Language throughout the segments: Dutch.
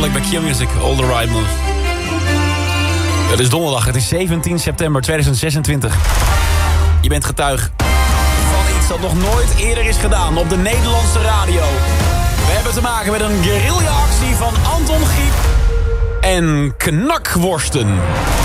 Heerlijk bij Q-Music, All the Right Moves. Het is donderdag, het is 17 september 2026. Je bent getuige van iets dat nog nooit eerder is gedaan op de Nederlandse radio. We hebben te maken met een guerrilla-actie van Anton Giep en knakworsten.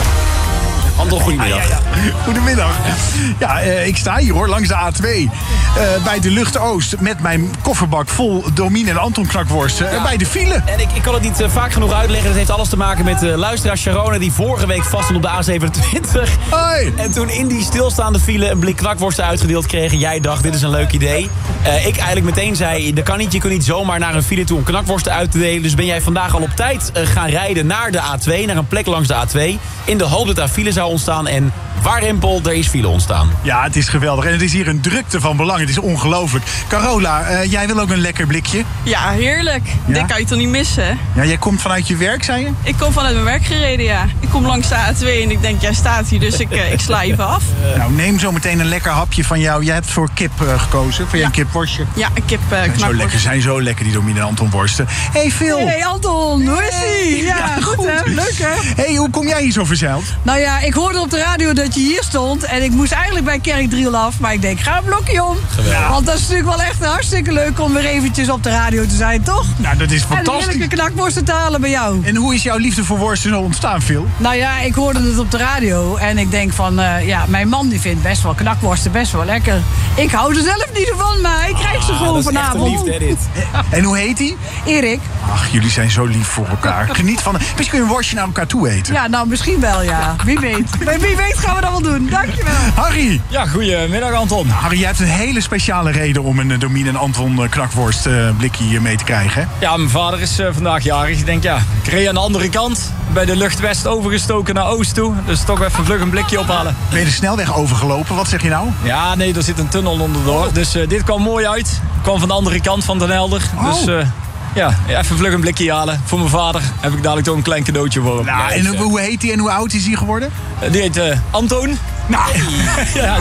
Anton, goedemiddag. Ja. Goedemiddag. Ja, ik sta hier hoor, langs de A2. Bij de Lucht Oost met mijn kofferbak vol Domien en Anton knakworsten. Bij de file. En ik kan het niet vaak genoeg uitleggen. Het heeft alles te maken met luisteraar Sharone die vorige week vaststond op de A27. Hoi. En toen in die stilstaande file een blik knakworsten uitgedeeld kreeg. En jij dacht, dit is een leuk idee. Ik eigenlijk meteen zei, dat kan niet. Je kunt niet zomaar naar een file toe om knakworsten uit te delen. Dus ben jij vandaag al op tijd gaan rijden naar de A2. Naar een plek langs de A2. In de hoop dat daar file zou ontstaan. En waarempel, er is file ontstaan. Ja, het is geweldig. En het is hier een drukte van belang. Het is ongelooflijk. Carola, jij wil ook een lekker blikje? Ja, heerlijk. Ja? Dit kan je toch niet missen? Ja, jij komt vanuit je werk, zei je? Ik kom vanuit mijn werk gereden, ja. Ik kom langs de A2 en ik denk, jij staat hier, dus ik sla even af. Nou, neem zo meteen een lekker hapje van jou. Jij hebt voor kip gekozen, voor een kipworstje. Ja, ik heb Zo lekker, zijn zo lekker die Domien en Anton worsten. Hey Phil. Hey Anton, hoe is ie? Ja, goed hè? Leuk hè? Hey, hoe kom jij hier zo verzeild? Nou ja, ik hoorde op de radio dat je hier stond. En ik moest eigenlijk bij Kerkdriel af. Maar ik denk, ga een blokje om. Geweldig. Want dat is natuurlijk wel echt hartstikke leuk om weer eventjes op de radio te zijn, toch? Nou, dat is En een fantastisch. heerlijke knakworsten te halen bij jou. En hoe is jouw liefde voor worsten zo ontstaan, Phil? Nou ja, ik hoorde het op de radio. En ik denk van, ja, mijn man die vindt best wel knakworsten best wel lekker. Ik hou er zelf niet van, maar ik krijg ze gewoon dat is echt een vanavond. liefde, hè, dit. En hoe heet hij? Erik? Ach, jullie zijn zo lief voor elkaar. Geniet van... Misschien kun je een worstje naar elkaar toe eten. Ja, nou misschien wel, ja. Wie weet. Wie weet gaan we dat wel doen. Dankjewel. Harry! Ja, goedemiddag Anton. Harry, jij hebt een hele speciale reden om een Domien en Anton knakworst blikje hier mee te krijgen, hè? Ja, mijn vader is vandaag jarig. Ik denk, ja, ik reed aan de andere kant. Bij de lucht west overgestoken naar oost toe. Dus toch even vlug een blikje ophalen. Ben je de snelweg overgelopen? Wat zeg je nou? Ja, nee, er zit een tunnel onderdoor. Dus dit kwam mooi uit. Ik kwam van de andere kant van Den Helder. Oh. Dus ja, even vlug een blikje halen. Voor mijn vader heb ik dadelijk toch een klein cadeautje voor hem. Nou, en hoe heet hij en hoe oud is hij geworden? Die heet Anton. Nou, Ja,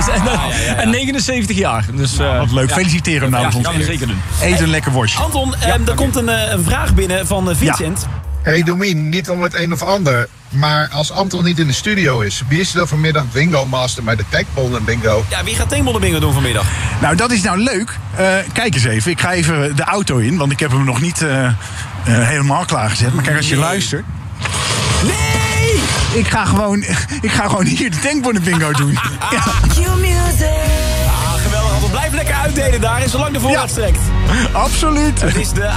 en 79 jaar. Dus, wat leuk. ja. Feliciteer hem namens Ja, ons. gaan we zeker doen. Eet een lekker worstje. Anton, er komt een vraag binnen van Vincent. Hey Domien, niet om het een of ander, maar als Anton niet in de studio is, wie is er dan vanmiddag Bingo Master bij de Techball Bingo? Ja, wie gaat Tankbollen Bingo doen vanmiddag? Nou, dat is nou leuk. Kijk eens even. Ik ga even de auto in, want ik heb hem nog niet helemaal klaargezet. Maar kijk, als je luistert... Nee! Ik ga gewoon hier de Tankborden Bingo doen. Ja. Geweldig, Anton. Blijf lekker uitdelen daar en zolang de voorraad strekt. Absoluut. Het is de